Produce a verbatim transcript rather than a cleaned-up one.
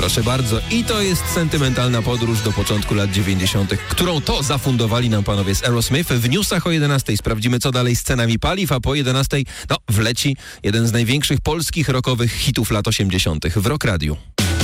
Proszę bardzo. I to jest sentymentalna podróż do początku lat dziewięćdziesiątych, którą to zafundowali nam panowie z Aerosmith. W newsach o jedenastej sprawdzimy, co dalej z cenami paliw, a po jedenastej no, wleci jeden z największych polskich rockowych hitów lat osiemdziesiątych w Rock Radio.